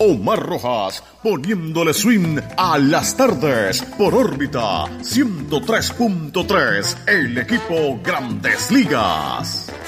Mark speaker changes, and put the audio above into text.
Speaker 1: Omar Rojas, poniéndole swing a las tardes por órbita 103.3, el equipo Grandes Ligas.